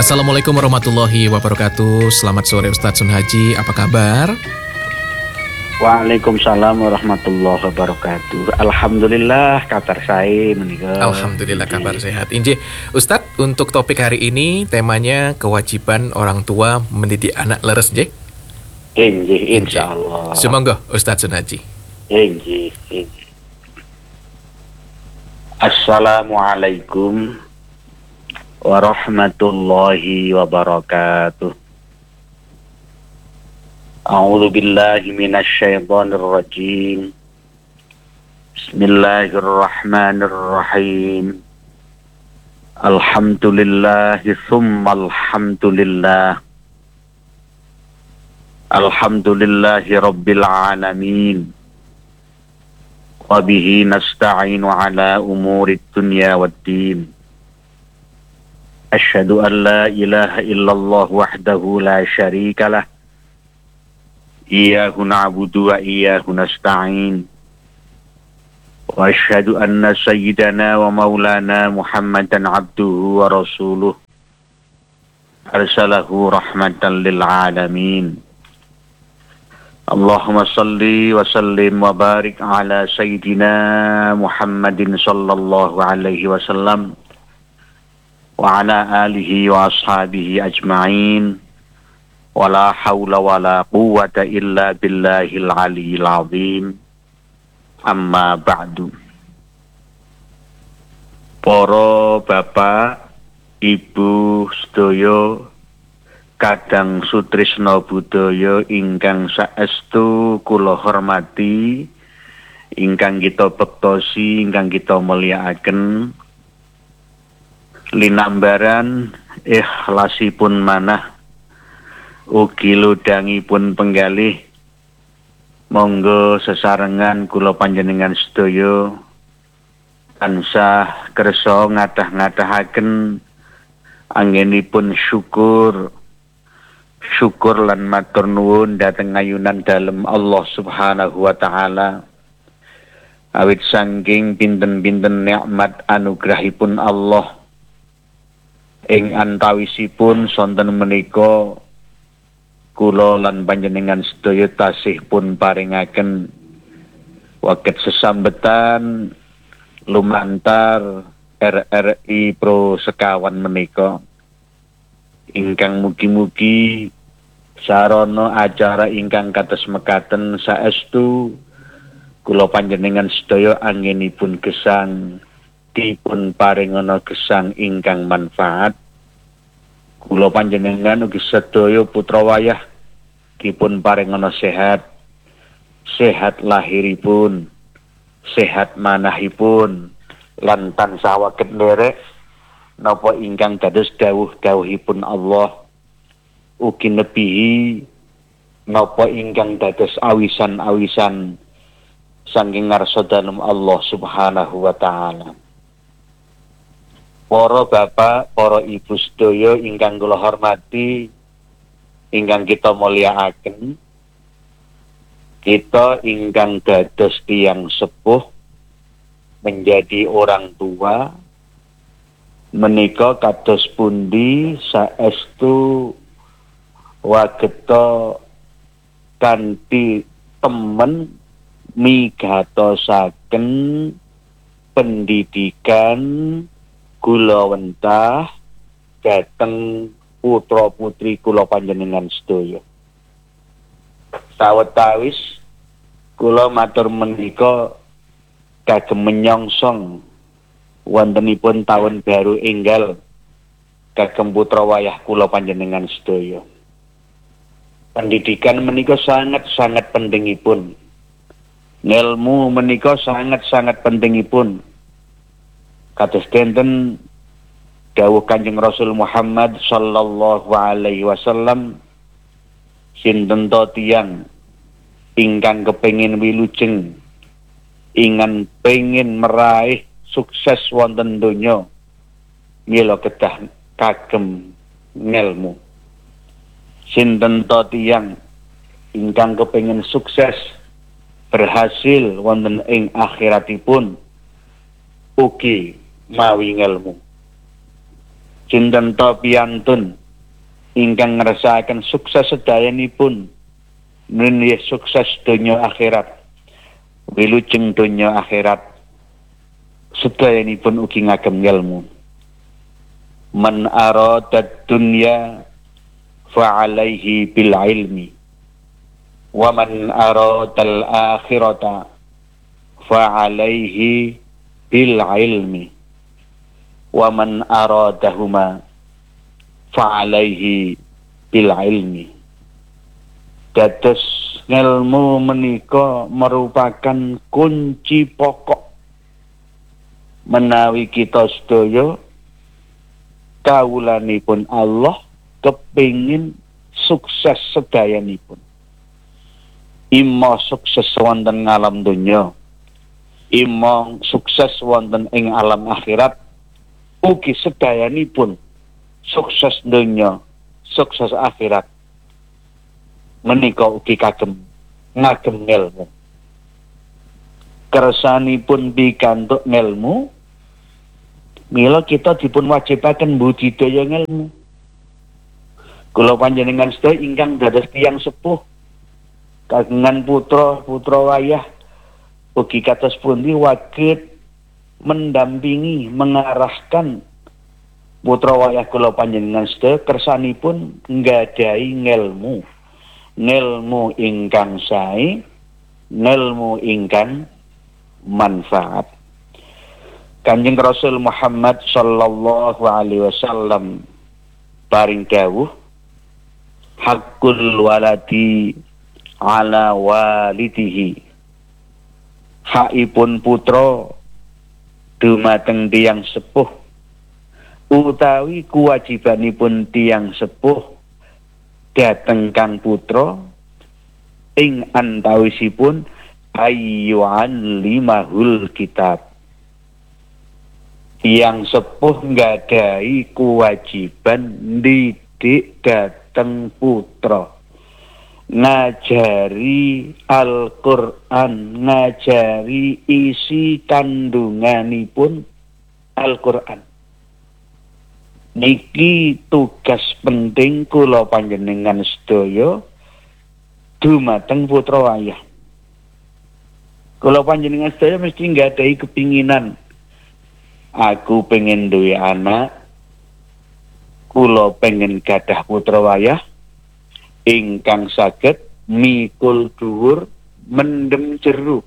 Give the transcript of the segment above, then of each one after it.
Assalamualaikum warahmatullahi wabarakatuh. Selamat sore Ustadz Sunhaji, apa kabar? Waalaikumsalam warahmatullahi wabarakatuh. Alhamdulillah kabar saya menikah. Alhamdulillah kabar sehat. Injih, Ustadz, untuk topik hari ini temanya kewajiban orang tua mendidik anak leres, Jeh. Injih, insyaallah. Semoga Ustadz Sunhaji. Injih. Assalamualaikum warahmatullahi wabarakatuh. A'udzu billahi minasy syaithanir rajim. Bismillahirrahmanirrahim. Alhamdulillahi tsummal hamdulillah. Alhamdulillahi rabbil alamin. Wa bihi nasta'inu ala umurid dunya waddin. Asyhadu an la ilaha illallah wahdahu la syarika lah. Iyyahu na'budu wa iyyahu nasta'in. Wa asyhadu anna sayyidana wa maulana Muhammadan abduhu wa rasuluh. Arsalahu rahmatan lil alamin. Allahumma salli wa sallim wa barik ala sayyidina Muhammadin sallallahu alaihi wasallam wa ala alihi wa ashabihi ajma'in. Wa la hawla wa la quwwata illa billahil aliyyil azim. Amma ba'du. Para bapak, ibu sedaya kadang sutrisna budaya ingkang saestu kula hormati, ingkang kita bektosi, ingkang kita mulyakaken, linambaran ikhlasipun manah ugi ludangipun penggalih, monggo sesarengan kula panjenengan sedaya tansah kersa ngadah-ngadahaken anggenipun syukur lan matur nuwun dhateng ayunan dalem Allah Subhanahu wa taala. Awit saking pinten-pinten nikmat anugrahipun Allah ing antawisipun sonten menika kula lan panjenengan sedaya tasih pun paringaken waket sesambetan lumantar RRI Pro sekawan menika ingkang mugi-mugi sarana acara ingkang kados mekaten saestu kula panjenengan sedaya anggenipun gesang dipun paringana gesang ingkang manfaat. Kula panjenengan ugi sedaya putra wayah dipun paringana sehat lahiripun, sehat manahipun, lan tansah waget nderek napa ingkang dados dawuh-dawuhipun Allah, ugi nebihi napa ingkang dados awisan-awisan saking ngarsa dalem Allah Subhanahu wa taala. Para bapak, para ibu sedaya ingkang kula hormati, ingkang kita mulyakaken, kita ingkang dados tiyang sepuh menjadi orang tua menika kados pundi saestu wageta kanthi temen migatosaken pendidikan kula wentah dhateng putra-putri kula panjenengan sedaya. Sawetawis kula matur menika kagem menyongsong wontenipun taun baru enggal kagem putra wayah kula panjenengan sedaya. Pendidikan menika sangat-sangat pentingipun. Ilmu menika sangat-sangat pentingipun. Kados denten dawuh Kanjeng Rasul Muhammad sallallahu alaihi wasallam, sinten to tiyang ingkang kepengin wilujeng, ingkang pengin meraih sukses wonten donya, mila kedah kagem ngelmu. Sinten to tiyang ingkang kepengin sukses berhasil wonten ing akhiratipun, ugi mawi ngelmu. Sinten to piyantun ingkang ngrasakaken sukses sedayanipun menawi sukses donya akhirat, wilujeng donya akhirat sedayanipun ugi ngagem ilmu. Man arada dunya fa alaihi bil ilmi wa man arada al akhirata fa alaihi bil ilmi wa man aradahuma fa alaihi bil ilmi. Dados ngelmu menika merupakan kunci pokok menawi kita sedaya kawulanipun Allah kepingin sukses sedayanipun. Imma sukses wonten alam donya, imma sukses wonten ing alam akhirat, ugi sedayanipun sukses donya, sukses akhirat menika ugi kagem ngagem ilmu. Kersanipun pikantuk ilmu, mila kita dipun wajibaken budidaya ilmu. Kula panjenengan sedaya ingkang dados tiyang sepuh kagungan putra wayah ugi kados pundi wagit mendampingi, mengarahkan putra wayah kula panjenengan sedaya kersanipun nggadahi ngelmu ingkang sae, ngelmu ingkang manfaat. Kanjeng Rasul Muhammad sallallahu alaihi wasallam paring dawuh, hakul waladi ala walidihi, hakipun putra dumateng tiyang sepuh utawi kewajibanipun tiyang sepuh dhateng kang putra ing antawisipun ayyu'an limahul kitab. Tiyang sepuh nggadahi kewajiban didik dhateng putra, ngajari Al-Qur'an, ngajari isi kandunganipun Al-Qur'an. Niki tugas penting kula panjenengan sedaya dumateng putra wayah. Kula panjenengan sedaya mesti nggadahi kepinginan, aku pengen duwe anak, kula pengen gadah putra wayah ingkang saged mikul dhuwur mendem jeruk,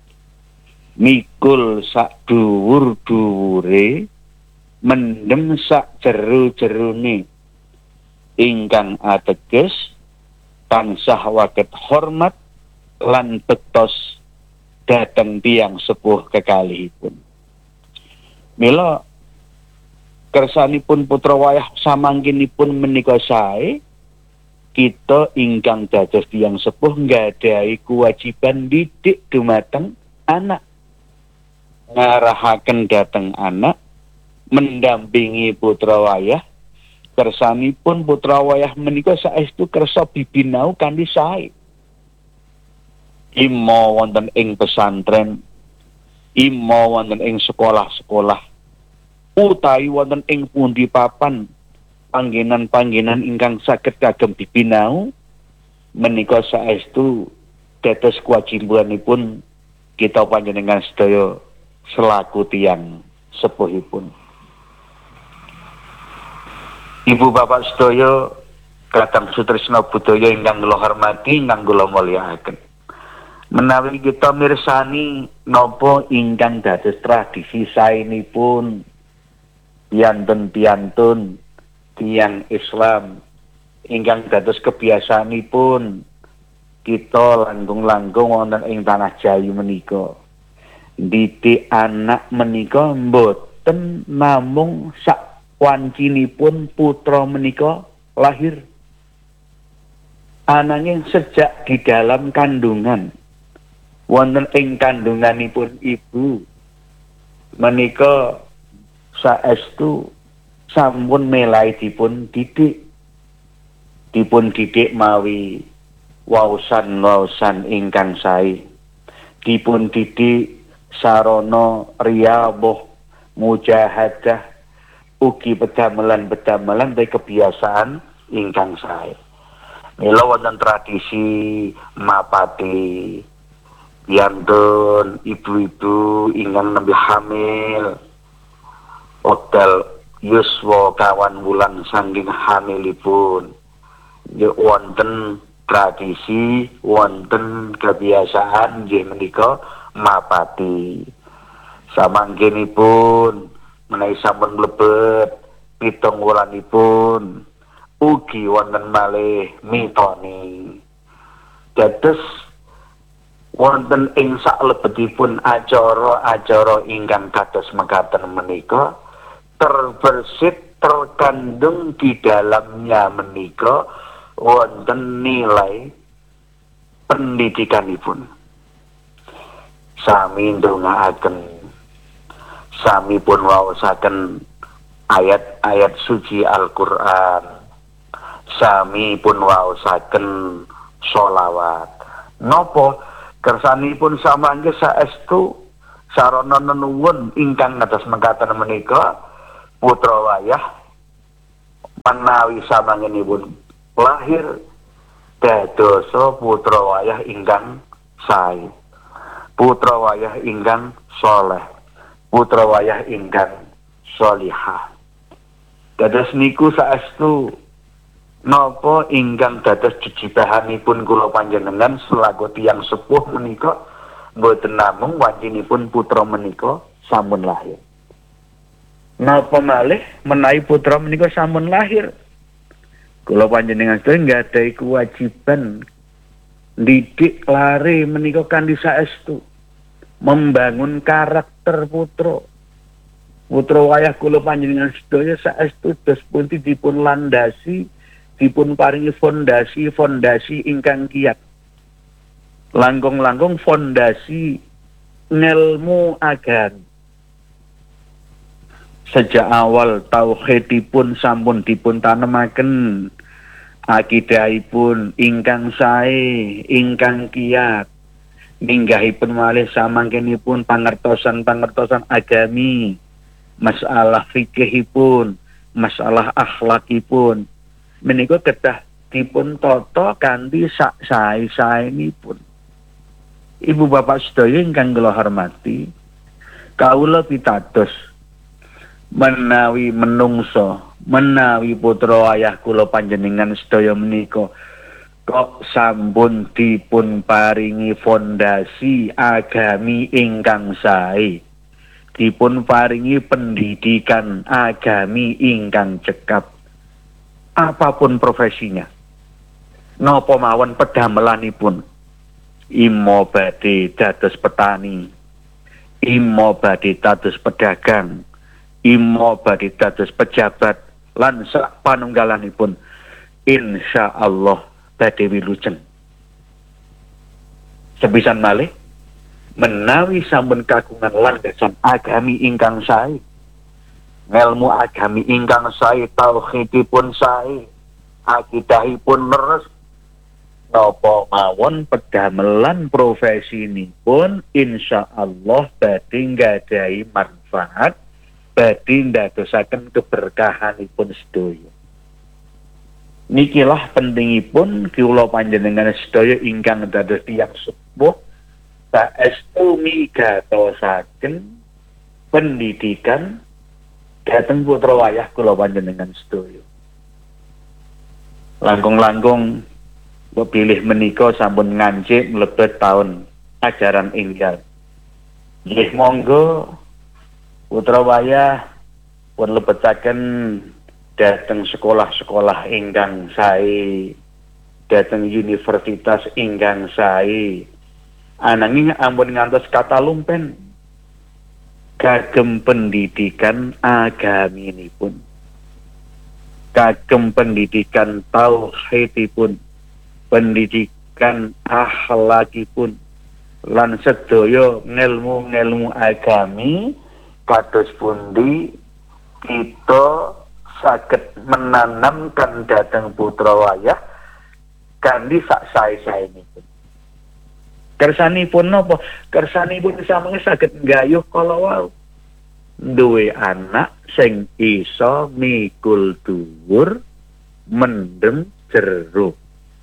mikul sak dhuwur-dhuwure mendem sak jeru-jerune, ingkang ateges tansah waget hormat lan bektos dhateng tiyang sepuh kekalihipun. Mila kersanipun putra wayah samangkinipun menika sae, kita ingkang dados tiyang sepuh nggadahi kewajiban didik dumateng anak, ngarahaken dhateng anak, mendampingi putra wayah. Kersanipun putra wayah menika saestu kersa bibinau kanthi sae. Imma wonten ing pesantren, imma wonten ing sekolah-sekolah, utawi wonten ing pundi papan panggenan-panggenan ingkang saged kagem bibinau, menika saestu dados kewajibanipun kita panjenengan sedaya selaku tiyang sepuhipun. Ibu bapak sedaya kadang sutresna budaya ingkang kula hormati, ingkang kula mulyakaken. Menawi kita mirsani napa ingkang dados tradisi saenipun piantun-piantun tiyang Islam ingkang dados kebiasaanipun kita langkung-langkung wonten ing tanah Jawi menika, didik anak menika mboten namung sak wancinipun putra menika lahir, ananging sejak di dalam kandungan wonten ing kandunganipun ibu menika saestu sampun melai dipun didik mawi waosan ingkang sae, dipun didik sarana riyadhah mujahadah ugi pedamelan dari kebiasaan ingkang sae. Mila wonten tradisi mapati yantun ibu-ibu ingkang nembe hamil wekdal yuswa kawan wulan saking hamilipun wonten tradisi wonten kebiasaan nggih menika mapati samangkenipun menawi sampun mlebet 7 wulanipun ugi wonten malih mitoni dados wonten ing salebetipun acara-acara ingkang kados mekaten menika terbersit terkandung di dalamnya menika wonten nilai pendidikanipun. Sami ndongaaken, sami pun waosaken ayat-ayat suci Al-Qur'an, sami pun waosaken sholawat. Napa kersanipun samangke saestu sarana nenuwun ingkang ngatos mekaten menika putra wayah menawi samangkenipun lahir dadosa putra wayah ingkang sae, putra wayah ingkang soleh, putra wayah ingkang solihah. Dados niku saestu napa ingkang dados jejibahanipun kula panjenengan selaku tiyang sepuh menika mboten namung wancinipun putra menika sampun lahir. Napa malih menawi putra menika sampun lahir kula panjenengan sedaya nggadahi kewajiban didik lare menika kanthi saestu membangun karakter putra. Putra wayah kula panjenengan sedaya saestu dos pundi dipun landasi dipun paringi fondasi ingkang kiyat. Langkung-langkung fondasi ngelmu agama. Sejak awal tauhidipun sampun dipun tanemaken, akidahipun ingkang sae, ingkang kiyat. Minggahipun malih samangkenipun pangertosan-pangertosan agami, masalah fikihipun, masalah akhlakipun. Menika kedah dipun tata kanthi sak sae-saenipun. Ibu bapak sedaya ingkang kula hormati, kawula pitados menawi menungso, menawi putra wayah kula panjenengan sedaya menika kok sampun dipun paringi fondasi agami ingkang sae, dipun paringi pendidikan agami ingkang cekap. Apapun profesinya, napa mawon pedamelanipun, imo badhe dados petani, imo badhe dados pedagang, imo badhe dados pejabat, lan sak panunggalanipun, insyaallah badhe wilujeng. Sepisan malih menawi sampun kagungan landasan agami ingkang sae, ngelmu agami ingkang sae, tauhidipun sae, akidahipun leres, napa mawon pedamelan profesinipun insyaallah badhe nggadahi manfaat, badhe ndadosaken keberkahanipun sedaya. Nikilah pentingipun kula panjenengan sedaya ingkang dados tiyang sepuh saestu migatosaken pendidikan dhateng putra wayah kula panjenengan sedaya. Langkung-langkung pilih menika sampun ngancik mlebet taun ajaran enggal. Nggih monggo putra wayah pun lebetaken dhateng sekolah-sekolah ingkang sae, dhateng universitas ingkang sae. Ananging ampun ngantos kata lumpen kagem pendidikan agaminipun, kagem pendidikan tauhidipun, pendidikan akhlakipun, lan sedaya ngelmu-ngelmu agami kados pundi kita saged menanamkan dhateng putra wayah kanthi sak sae-saenipun. Kersanipun napa? Kersanipun samangke saged nggayuh kala wau. duwe anak sing iso mikul dhuwur mendem jero.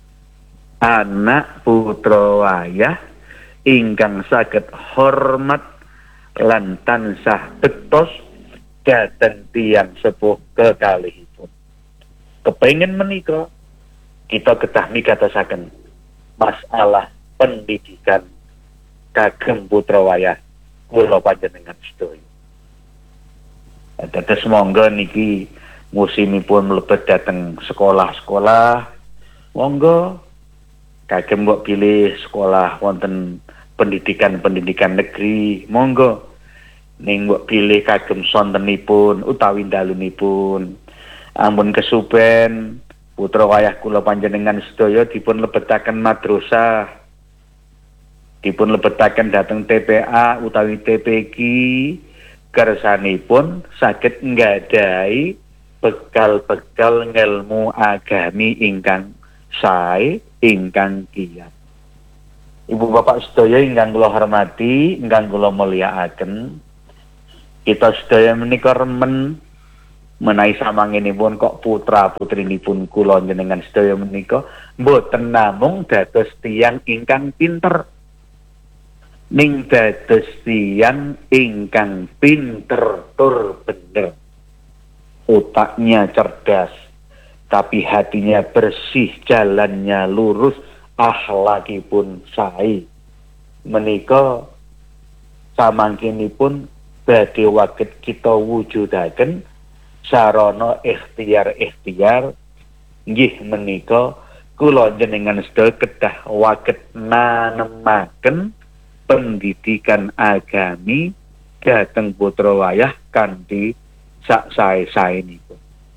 Anak putra wayah ingkang saged hormat lan tansah bektos dhateng tiyang sepuh kekalihipun. Kepengin menika kita kedah migatosaken masalah pendidikan kagem putra wayah kula panjenengan sedaya. Dados monggo niki musimipun mlebet dhateng sekolah-sekolah, monggo kagem mbok pilih sekolah wonten pendidikan negeri, monggo ning mbok pilih kagem sontenipun utawi dalunipun. Ampun kesupen putra wayah kula panjenengan sedaya dipun lebetaken madrasah, dipun lebetaken dhateng TPA utawi TPQ, kersanipun saged nggadahi bekal-bekal ngelmu agami ingkang sae, ingkang kiyat. Ibu bapak sedaya ingkang kula hormati, ingkang kula mulyakaken, kita sedaya menika remen menawi samangenipun kok putra putrinipun kula njenengan sedaya menika mboten namung dados tiyang ingkang pinter, ning dados tiyang ingkang pinter tur bener. Otaknya cerdas, tapi hatinya bersih, jalannya lurus, akhlakipun sae. Menika samangkinipun badhe waget kita wujudaken sarana ikhtiar-ikhtiar nggih menika kula njenengan sedaya kedah waget nanemaken pendidikan agami dhateng putra wayah kanthi sak sae-saenipun.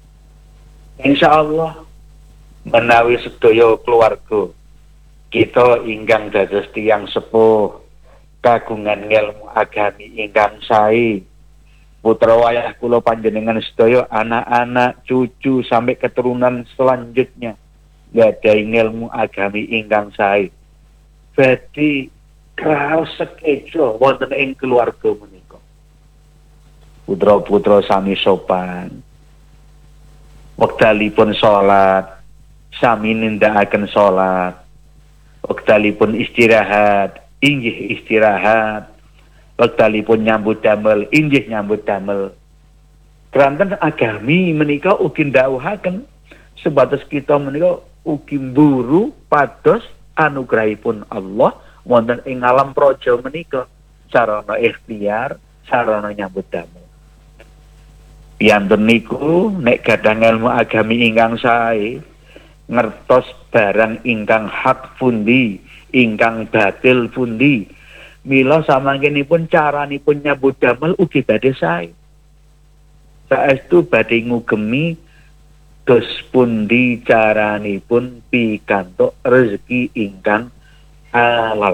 Insyaallah menawi sedaya keluarga kita ingkang dados tiyang sepuh kagungan ilmu agami ingkang sae, putra wayah kula panjenengan sedaya, anak-anak, cucu sampai keturunan selanjutnya gadhahi ilmu agami ingkang sae, badhe kraos sekejo wonten ing keluarga menika. Putra-putra sami sopan, wektalipun salat sami nindakaken salat, wektalipun istirahat inggih istirahat, wektalipun nyambut damel inggih nyambut damel. Keranten agami menika ugi ndhawuhaken sebatas kita menika ugi mburu pados anugrahipun Allah wonten ing alam praja menika sarana ikhtiar, sarana nyambut damel. Piyantun niku nek gadah ilmu agami ingkang sae, ngertos barang ingkang hak pundi, ingkang batil pundi, mila samangkenipun caranipun nyambut damel ugi badhe sae. Saestu badhe ngugemi dos pundi caranipun pikantuk rezeki ingkang halal,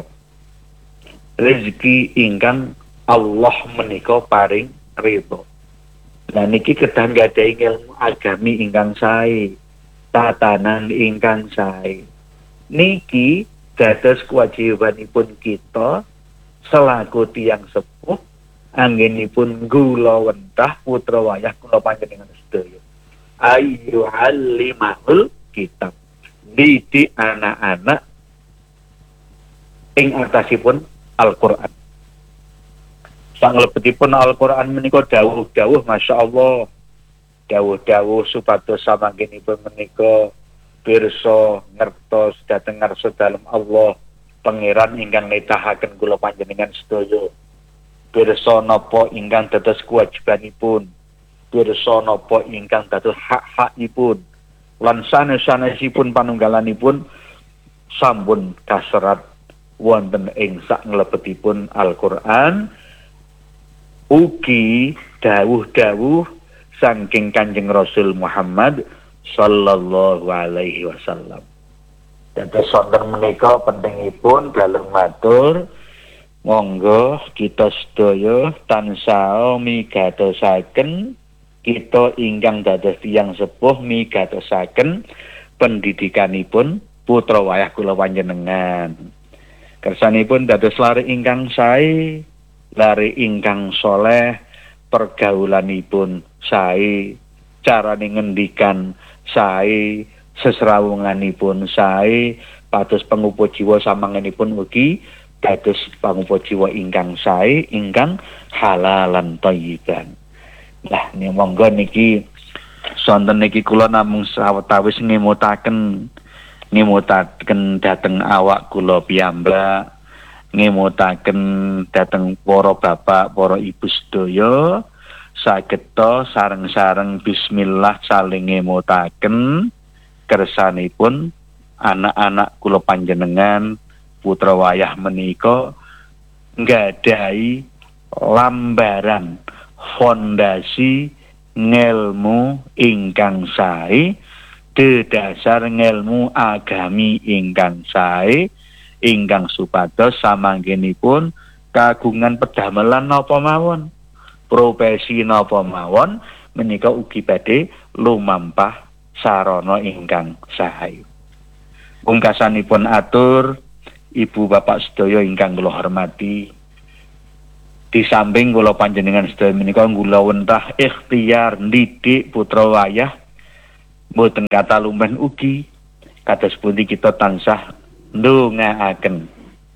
rezeki ingkang Allah menika paring ridho. Nah niki kedah nggadahi ilmu agami ingkang sae, tatanan ingkang sae. Niki dados kewajibanipun kita selaku tiyang sepuh anggenipun gula wentah putra wayah kula panjenengan sedaya. Ayu alimahul kitab, didik anak-anak ing atasipun Al-Qur'an. Sanglebetipun Al-Qur'an menika dawuh-dawuh masyaallah, dawuh-dawuh supados samangkenipun menika pirsa ngertos dhateng ngarsa dalem Allah pangeran ingkang nitahaken kula panjenengan sedaya. Pirsa napa ingkang dados kewajibanipun, pirsa napa ingkang dados hak-hakipun, lan sanes-sanesipun panunggalanipun sampun kaserat wonten ing sanglebetipun Al-Qur'an. Ugi dawuh-dawuh saking Kanjeng Rasul Muhammad sallallahu alaihi wasallam. Dados sonten menika pentingipun dalem matur monggo kita sedaya tansah migatosaken, kita ingkang dados tiyang sepuh migatosaken pendidikanipun putra wayah kula panjenengan. Kersanipun dados lare ingkang sae, lare ingkang soleh, pergaulanipun sae, carane ngendikan sae, sesrawunganipun sae, pados pangupa jiwa samangenipun ugi dados pangupa jiwa ingkang sae, ingkang halalan thayyiban. Lah monggo niki sonten niki kula namung sawetawis ngemutaken dhateng awak kula piyambak, ngemutaken dhateng para bapak, para ibu sedaya, sageta sareng-sareng bismillah saling ngemutaken kersanipun anak-anak kula panjenengan putra wayah menika nggadahi lambaran fondasi ngelmu ingkang sae, dedasar ngelmu agami ingkang sae, ingkang supados samanggenipun kagungan pedamelan napa mawon, profesi napa mawon menika ugi badhe lumampah sarana ingkang sae. Pungkasanipun atur ibu bapak sedaya ingkang kula hormati, di samping kula panjenengan sedaya menika kula wentah ikhtiar ndidik putra wayah mboten kata lumen ugi kados pundi kita tansah ndongaaken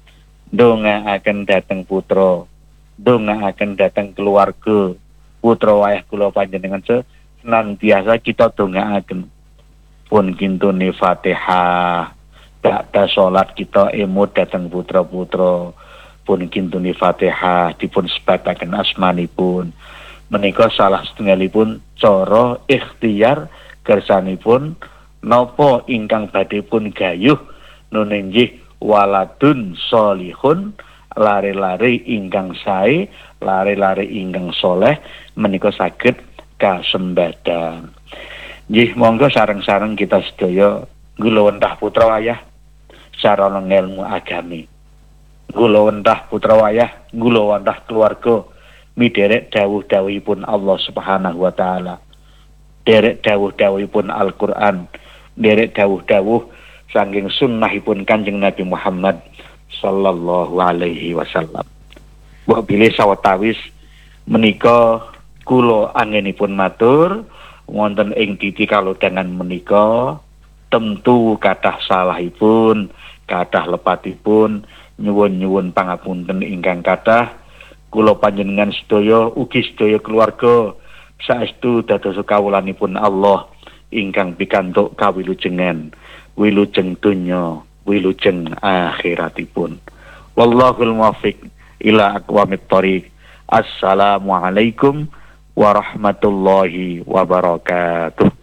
dhateng putra, ndongaaken dhateng keluarga putra wayah kula panjenengan senantiasa kita dongaaken pun kintune Fatihah, ba'da salat kita emut dhateng putra-putra, pun kintuni Fatihah dipun sebataken asmanipun menika salah setunggalipun cara ikhtiar kersanipun napa ingkang badhe pun gayuh nunenggih waladun sholihun, lare-lare ingkang sae, lare-lare ingkang soleh menika saged kasembadan. Nggih monggo sareng-sareng kita sedaya kula wentah putra wayah sarana ngelmu agami, kula wentah putra wayah, kula wentah keluarga miderek dawuh-dawuhipun Allah Subhanahu wa taala, derek dawuh-dawuhipun Al-Qur'an, derek dawuh-dawuh saking sunnahipun Kanjeng Nabi Muhammad sallallahu alaihi wasallam. Mbok bilih sawetawis menika kula anggenipun matur wonten ing titi kalodhangan menika tentu kathah salahipun, kathah lepatipun, nyuwun-nyuwun pangapunten ingkang kathah. Kula panjenengan sedaya ugi sedaya keluarga saestu dados kawulanipun Allah ingkang pikantuk kawilujengan, wilujeng donya, wilujeng akhiratipun. Wallahul muwaffiq ila aqwamit thoriq. Assalamualaikum warahmatullahi wabarakatuh.